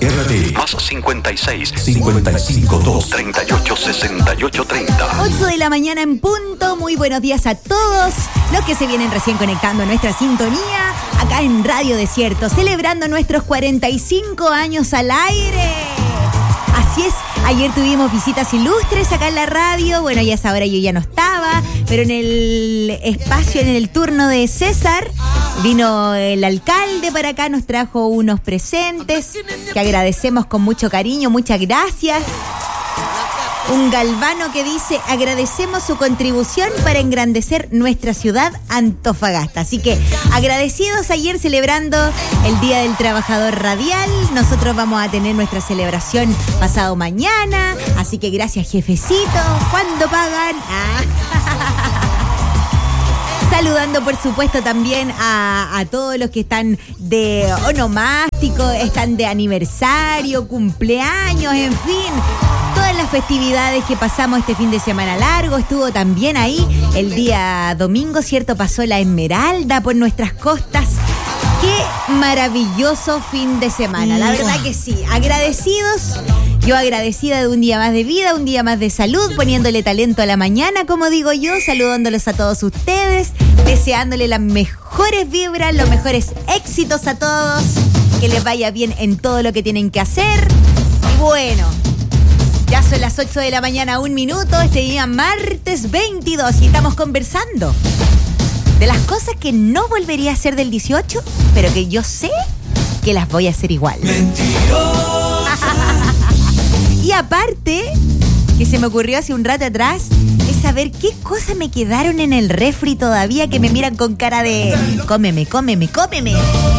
RD Más 56 552 38 68 30. 8 de la mañana en punto. Muy buenos días a todos los que se vienen recién conectando a nuestra sintonía acá en Radio Desierto, celebrando nuestros 45 años al aire. Así es, ayer tuvimos visitas ilustres acá en la radio. Bueno, ya a esa hora yo ya no estaba, pero en el espacio, en el turno de César, vino el alcalde para acá, nos trajo unos presentes que agradecemos con mucho cariño, muchas gracias. Un galvano que dice: agradecemos su contribución para engrandecer nuestra ciudad Antofagasta. Así que agradecidos, ayer celebrando el Día del Trabajador Radial. Nosotros vamos a tener nuestra celebración pasado mañana, así que gracias, jefecito. ¿Cuándo pagan? Saludando, por supuesto, también a todos los que están de onomástico, están de aniversario, cumpleaños, en fin. Todas las festividades que pasamos este fin de semana largo. Estuvo también ahí el día domingo, ¿cierto? Pasó la Esmeralda por nuestras costas. Qué maravilloso fin de semana, la verdad que sí. Agradecidos, yo agradecida de un día más de vida, un día más de salud, poniéndole talento a la mañana, como digo yo, saludándolos a todos ustedes, deseándole las mejores vibras, los mejores éxitos a todos, que les vaya bien en todo lo que tienen que hacer. Y bueno, ya son las 8 de la mañana, 1 minuto, este día martes 22, y estamos conversando de las cosas que no volvería a hacer del 18, pero que yo sé que las voy a hacer igual. Y aparte, que se me ocurrió hace un rato atrás, es saber qué cosas me quedaron en el refri todavía, que me miran con cara de cómeme, cómeme, cómeme.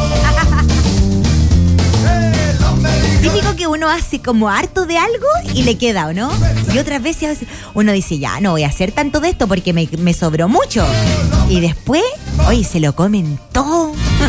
Típico que uno hace como harto de algo y le queda, ¿o no? Y otras veces uno dice, ya, no voy a hacer tanto de esto porque me sobró mucho. Y después, oye, se lo comen todo.